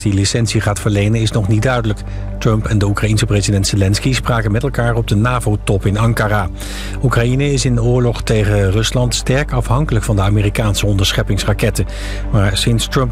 die licentie gaat verlenen is nog niet duidelijk. Trump en de Oekraïense president Zelensky spraken met elkaar op de NAVO-top in Ankara. Oekraïne is in de oorlog tegen Rusland sterk afhankelijk van de Amerikaanse onderscheppingsraketten. Maar sinds Trump